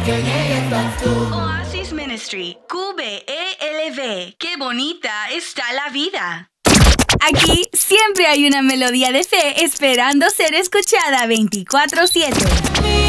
que en ella estás tú. Oasis Ministry, QBELV. Qué bonita está la vida. Aquí siempre hay una melodía de fe esperando ser escuchada 24/7.